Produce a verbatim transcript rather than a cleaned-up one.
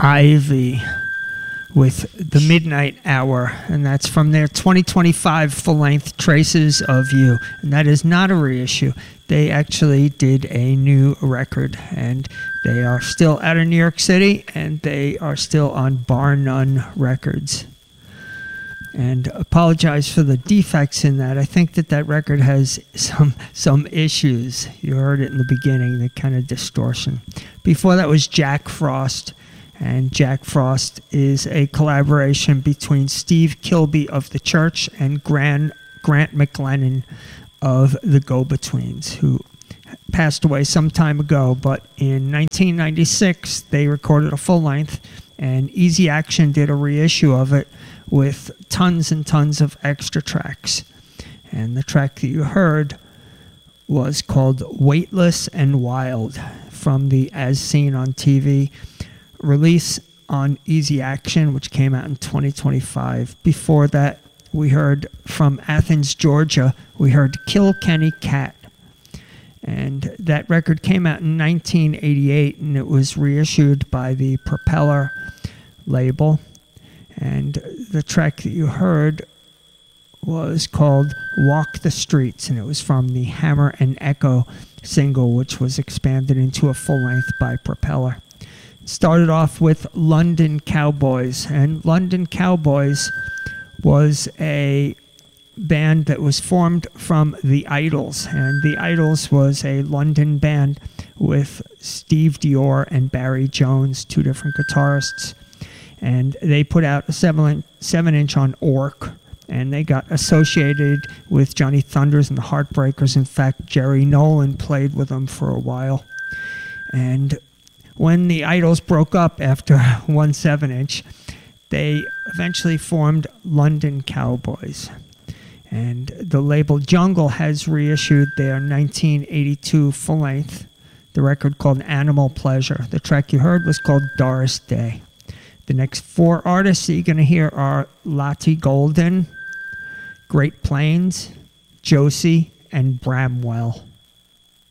Ivy with The Midnight Hour, and that's from their twenty twenty-five full-length Traces of You, and that is not a reissue. They actually did a new record, and they are still out of New York City, and they are still on Bar None Records. And apologize for the defects in that. I think that that record has some some issues. You heard it in the beginning, the kind of distortion. Before that was Jack Frost. And Jack Frost is a collaboration between Steve Kilbey of The Church and Grant, Grant McLennan of The Go-Betweens, who passed away some time ago. But in nineteen ninety-six, they recorded a full-length, and Easy Action did a reissue of it with tons and tons of extra tracks. And the track that you heard was called Weightless and Wild from the As Seen on T V release on Easy Action, which came out in twenty twenty-five. Before that, we heard from Athens, Georgia, we heard Kilkenny Cat. And that record came out in nineteen eighty-eight, and it was reissued by the Propeller label. And the track that you heard was called Walk the Streets, and it was from the Hammer and Echo single, which was expanded into a full-length by Propeller. Started off with London Cowboys, and London Cowboys was a band that was formed from The Idols, and The Idols was a London band with Steve Dior and Barry Jones, two different guitarists, and they put out a seven, seven inch on Orc, and they got associated with Johnny Thunders and the Heartbreakers. In fact, Jerry Nolan played with them for a while. And when the Idols broke up after one seven inch, they eventually formed London Cowboys. And the label Jungle has reissued their nineteen eighty-two full-length, the record called Animal Pleasure. The track you heard was called Doris Day. The next four artists that you're going to hear are Lottie Golden, Great Plains, Josie, and Bramwell.